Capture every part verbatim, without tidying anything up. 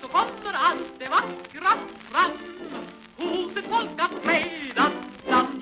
så kommer allt det vackra fram hos ett folk av fredagsland.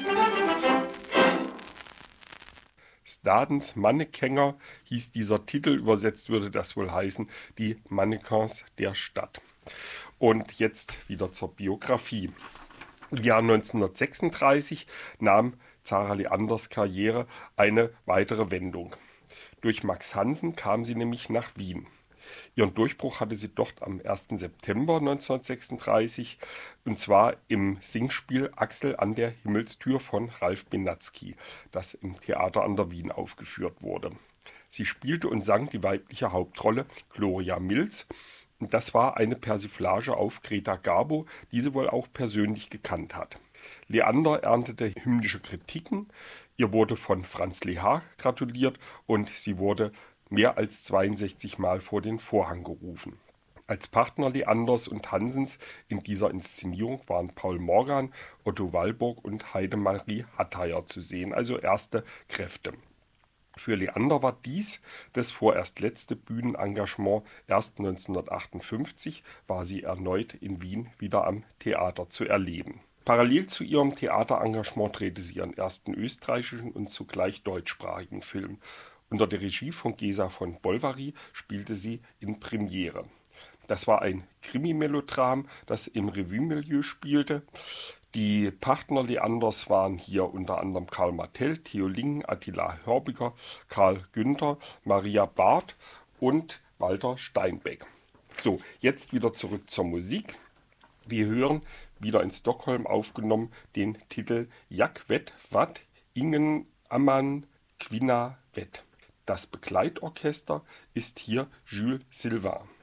Stadens Mannekänger hieß dieser Titel, übersetzt würde das wohl heißen, die Mannequins der Stadt. Und jetzt wieder zur Biografie. Im Jahr neunzehnhundertsechsunddreißig nahm Zara Leanders Karriere eine weitere Wendung. Durch Max Hansen kam sie nämlich nach Wien. Ihren Durchbruch hatte sie dort am ersten September neunzehnhundertsechsunddreißig, und zwar im Singspiel Axel an der Himmelstür von Ralf Benatzky, das im Theater an der Wien aufgeführt wurde. Sie spielte und sang die weibliche Hauptrolle Gloria Mills, und das war eine Persiflage auf Greta Garbo, die sie wohl auch persönlich gekannt hat. Leander erntete hymnische Kritiken, ihr wurde von Franz Lehár gratuliert und sie wurde mehr als zweiundsechzig Mal vor den Vorhang gerufen. Als Partner Leanders und Hansens in dieser Inszenierung waren Paul Morgan, Otto Walburg und Heidemarie Hatteier zu sehen, also erste Kräfte. Für Leander war dies das vorerst letzte Bühnenengagement. Erst neunzehnhundertachtundfünfzig war sie erneut in Wien wieder am Theater zu erleben. Parallel zu ihrem Theaterengagement drehte sie ihren ersten österreichischen und zugleich deutschsprachigen Film. Unter der Regie von Gesa von Bolvary spielte sie in Premiere. Das war ein Krimi-Melodram, das im Revue-Milieu spielte. Die Partner Leanders waren hier unter anderem Karl Martell, Theo Lingen, Attila Hörbiger, Karl Günther, Maria Barth und Walter Steinbeck. So, jetzt wieder zurück zur Musik. Wir hören, wieder in Stockholm aufgenommen, den Titel Jak vet vad ingen annan kvinna vet. Das Begleitorchester ist hier Jules Sylvain.